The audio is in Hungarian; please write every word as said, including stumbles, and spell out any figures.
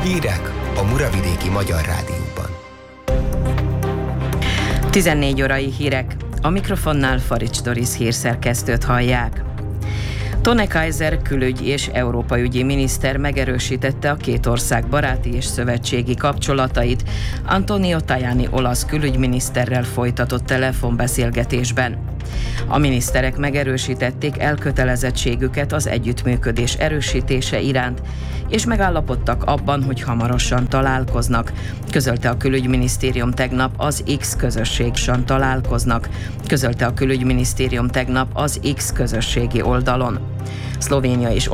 Hírek a Muravidéki Magyar Rádióban. tizennégy órai hírek. A mikrofonnál Farics Doris hírszerkesztőt hallják. Tone Kaiser külügy- és Európa ügyi miniszter megerősítette a két ország baráti és szövetségi kapcsolatait Antonio Tajani olasz külügyminiszterrel folytatott telefonbeszélgetésben. A miniszterek megerősítették elkötelezettségüket az együttműködés erősítése iránt, és megállapodtak abban, hogy hamarosan találkoznak. Közölte a külügyminisztérium tegnap az X közösségsen találkoznak. Közölte a külügyminisztérium tegnap az X közösségi oldalon. Szlovénia és